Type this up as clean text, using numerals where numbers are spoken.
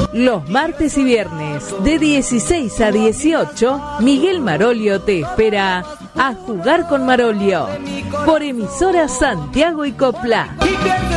Los martes y viernes de 16 a 18, Miguel Marolio te espera a Jugar con Marolio por emisora Santiago y Copla.